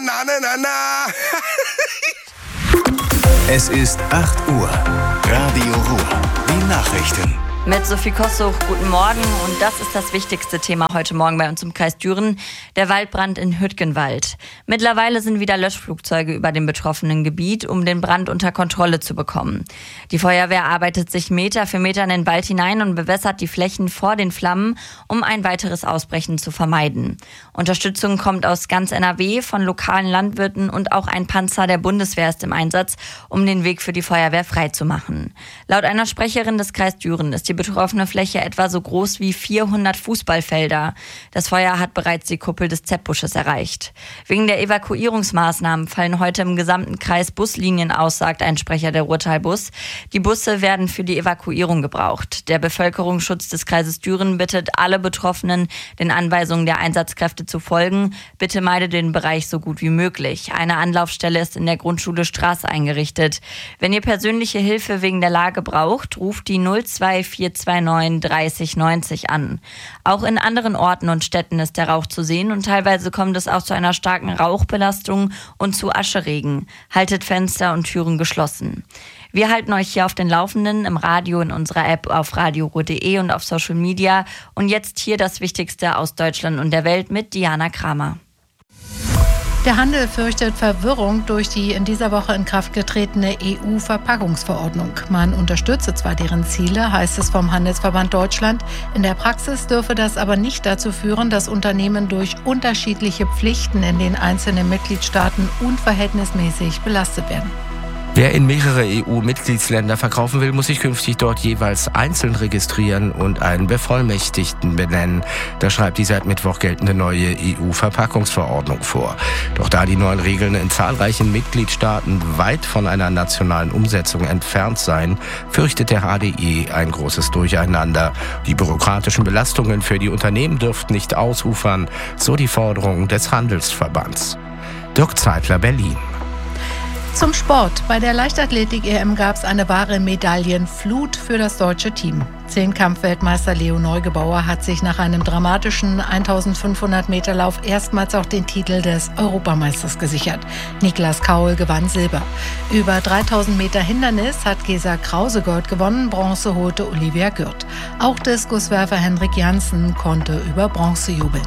na, na, na, na. Es ist 8 Uhr. Radio Ruhr. Die Nachrichten. Mit Sophie Kossuch, guten Morgen. Und das ist das wichtigste Thema heute Morgen bei uns im Kreis Düren, der Waldbrand in Hüttgenwald. Mittlerweile sind wieder Löschflugzeuge über dem betroffenen Gebiet, um den Brand unter Kontrolle zu bekommen. Die Feuerwehr arbeitet sich Meter für Meter in den Wald hinein und bewässert die Flächen vor den Flammen, um ein weiteres Ausbrechen zu vermeiden. Unterstützung kommt aus ganz NRW von lokalen Landwirten und auch ein Panzer der Bundeswehr ist im Einsatz, um den Weg für die Feuerwehr freizumachen. Laut einer Sprecherin des Kreis Düren ist die betroffene Fläche etwa so groß wie 400 Fußballfelder. Das Feuer hat bereits die Kuppel des Zeppbusches erreicht. Wegen der Evakuierungsmaßnahmen fallen heute im gesamten Kreis Buslinien aus, sagt ein Sprecher der Ruhrtalbus. Die Busse werden für die Evakuierung gebraucht. Der Bevölkerungsschutz des Kreises Düren bittet alle Betroffenen, den Anweisungen der Einsatzkräfte zu folgen. Bitte meide den Bereich so gut wie möglich. Eine Anlaufstelle ist in der Grundschule Straße eingerichtet. Wenn ihr persönliche Hilfe wegen der Lage braucht, ruft die 02429 30 90 an. Auch in anderen Orten und Städten ist der Rauch zu sehen und teilweise kommt es auch zu einer starken Rauchbelastung und zu Ascheregen. Haltet Fenster und Türen geschlossen. Wir halten euch hier auf den Laufenden im Radio, in unserer App, auf radioruhr.de und auf Social Media. Und jetzt hier das Wichtigste aus Deutschland und der Welt mit Diana Kramer. Der Handel fürchtet Verwirrung durch die in dieser Woche in Kraft getretene EU-Verpackungsverordnung. Man unterstütze zwar deren Ziele, heißt es vom Handelsverband Deutschland. In der Praxis dürfe das aber nicht dazu führen, dass Unternehmen durch unterschiedliche Pflichten in den einzelnen Mitgliedstaaten unverhältnismäßig belastet werden. Wer in mehrere EU-Mitgliedsländer verkaufen will, muss sich künftig dort jeweils einzeln registrieren und einen Bevollmächtigten benennen. Das schreibt die seit Mittwoch geltende neue EU-Verpackungsverordnung vor. Doch da die neuen Regeln in zahlreichen Mitgliedstaaten weit von einer nationalen Umsetzung entfernt seien, fürchtet der HDE ein großes Durcheinander. Die bürokratischen Belastungen für die Unternehmen dürften nicht ausufern, so die Forderung des Handelsverbands. Dirk Zeitler, Berlin. Zum Sport. Bei der Leichtathletik-EM gab es eine wahre Medaillenflut für das deutsche Team. 10-Kampf-Weltmeister Leo Neugebauer hat sich nach einem dramatischen 1500-Meter-Lauf erstmals auch den Titel des Europameisters gesichert. Niklas Kaul gewann Silber. Über 3000 Meter Hindernis hat Gesa Krause Gold gewonnen, Bronze holte Olivia Gürt. Auch Diskuswerfer Henrik Janssen konnte über Bronze jubeln.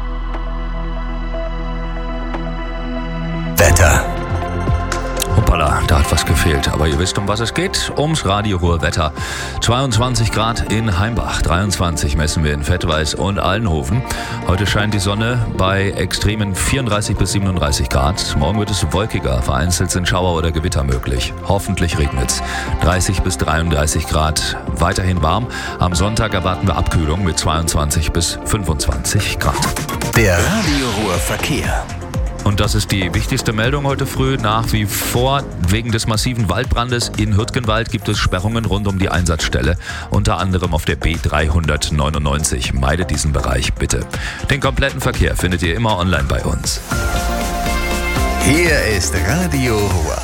Wetter. Hoppala, da hat was gefehlt. Aber ihr wisst, um was es geht. Ums Radio Ruhr Wetter. 22 Grad in Heimbach, 23 messen wir in Vettweiß und Allenhofen. Heute scheint die Sonne bei extremen 34 bis 37 Grad. Morgen wird es wolkiger, vereinzelt sind Schauer oder Gewitter möglich. Hoffentlich regnet's. 30 bis 33 Grad, weiterhin warm. Am Sonntag erwarten wir Abkühlung mit 22 bis 25 Grad. Der Radio Ruhr Verkehr. Und das ist die wichtigste Meldung heute früh. Nach wie vor wegen des massiven Waldbrandes in Hüttgenwald gibt es Sperrungen rund um die Einsatzstelle. Unter anderem auf der B399. Meidet diesen Bereich bitte. Den kompletten Verkehr findet ihr immer online bei uns. Hier ist Radio Ruhr.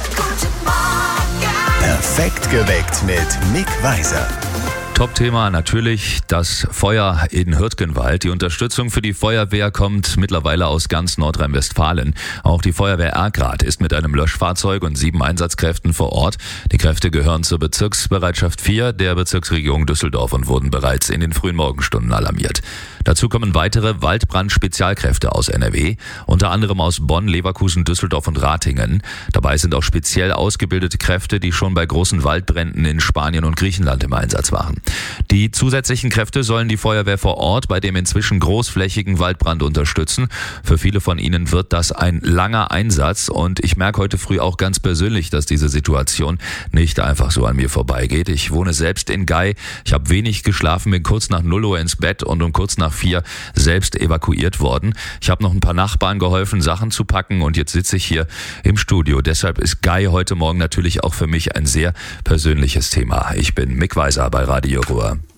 Perfekt geweckt mit Mick Weiser. Top-Thema natürlich das Feuer in Hüttgenwald. Die Unterstützung für die Feuerwehr kommt mittlerweile aus ganz Nordrhein-Westfalen. Auch die Feuerwehr Erkrath ist mit einem Löschfahrzeug und 7 Einsatzkräften vor Ort. Die Kräfte gehören zur Bezirksbereitschaft 4 der Bezirksregierung Düsseldorf und wurden bereits in den frühen Morgenstunden alarmiert. Dazu kommen weitere Waldbrand-Spezialkräfte aus NRW, unter anderem aus Bonn, Leverkusen, Düsseldorf und Ratingen. Dabei sind auch speziell ausgebildete Kräfte, die schon bei großen Waldbränden in Spanien und Griechenland im Einsatz waren. Die zusätzlichen Kräfte sollen die Feuerwehr vor Ort bei dem inzwischen großflächigen Waldbrand unterstützen. Für viele von ihnen wird das ein langer Einsatz und ich merke heute früh auch ganz persönlich, dass diese Situation nicht einfach so an mir vorbeigeht. Ich wohne selbst in Gei, ich habe wenig geschlafen, bin kurz nach 0 Uhr ins Bett und um kurz nach 4 selbst evakuiert worden. Ich habe noch ein paar Nachbarn geholfen, Sachen zu packen und jetzt sitze ich hier im Studio. Deshalb ist Gei heute Morgen natürlich auch für mich ein sehr persönliches Thema. Ich bin Mick Weiser bei Radio Ruhr.